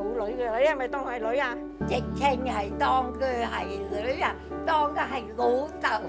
冇女嘅，你係咪當佢係女啊？ 直情係當佢係女啊，當佢係老豆。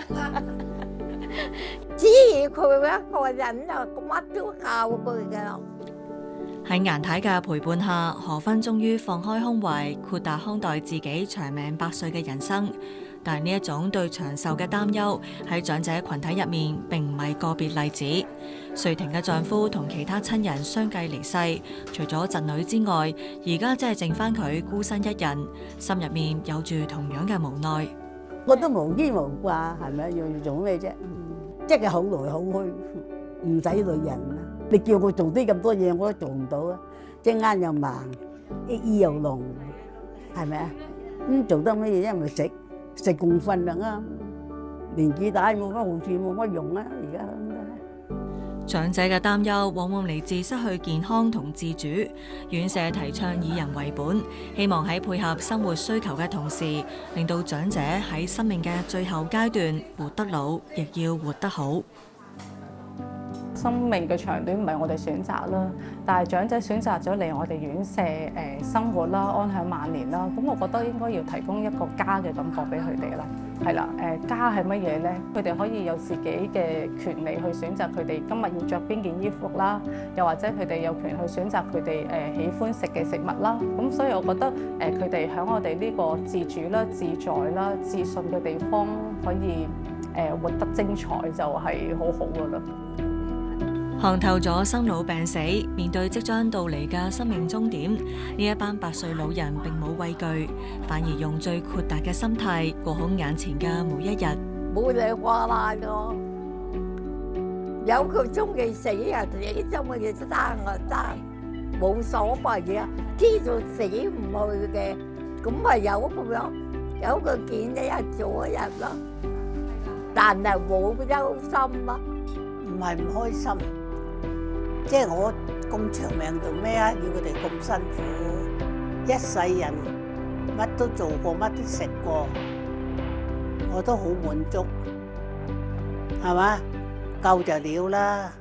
只要佢一個人啊，乜都靠佢噶。 喺顏太嘅陪伴下，何芬終於放開胸懷，豁達看待自己長命100歲嘅人生。但係呢一種對長壽嘅擔憂喺長者群體入面並唔係個別例子。瑞婷嘅丈夫同其他親人相繼離世，除咗侄女之外，而家只係剩翻佢孤身一人，心入面有住同樣嘅無奈。 我都無牽無掛，係咪？要做咩啫？即係好來好去，唔使女人啊！你叫我做啲咁多嘢，我都做唔到啊！隻眼又盲，耳又聾，係咪啊？做得乜嘢？因為食共瞓就啱。年紀大冇乜好處，冇乜用啊！而家長者嘅擔憂往往嚟自失去健康同自主。院舍提倡以人為本，希望喺配合生活需求嘅同時，令到長者喺生命嘅最後階段活得老，亦要活得好。 生命嘅長短唔係我哋選擇啦，但係長者選擇咗嚟我哋院舍生活啦，安享晚年啦。咁我覺得應該要提供一個家嘅感覺俾佢哋啦。係啦，家係乜嘢咧？佢哋可以有自己嘅權利去選擇佢哋今日要着邊件衣服啦，又或者佢哋有權去選擇佢哋喜歡食嘅食物啦。咁所以我覺得佢哋喺我哋呢個自主啦、自在啦、自信嘅地方，可以活得精彩，就係好好噶啦。 看透咗生老病死，面對即將到嚟嘅生命終點，呢一班100歲老人並冇畏懼，反而用最豁達嘅心態過好眼前嘅每一日。 冇嘢話啦咯，有佢中意死啊，死中意生啊生，冇所謂啊。知道死唔去嘅，咁咪有個見一日做一日咯。但係冇憂心啊， 唔係唔開心。即係我咁長命做咩啊？要佢哋咁辛苦，一世人乜都做過，乜都食過，我都好滿足，係嘛？夠就了啦。